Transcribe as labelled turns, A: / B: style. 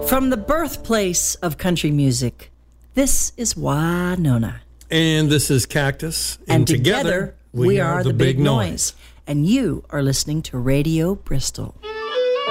A: From the birthplace of country music, this is Winona.
B: And this is Cactus.
A: And together we are the Big Noise. And you are listening to Radio Bristol.